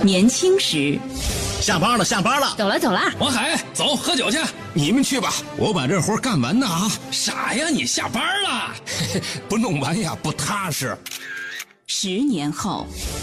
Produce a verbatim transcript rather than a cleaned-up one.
年轻时。 下班了，下班了， 走了走了。 王海，走，喝酒去。 你们去吧，我把这活干完呢啊！ 傻呀，你下班了？ 不弄完呀，不踏实。 十年后。